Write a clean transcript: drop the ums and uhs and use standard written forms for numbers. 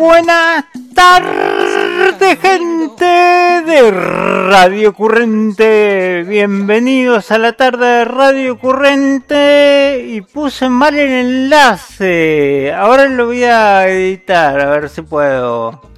Buenas tardes, gente de Radio Currente. Bienvenidos a la tarde de Radio Currente. Y puse mal el enlace. Ahora lo voy a editar, a ver si puedo.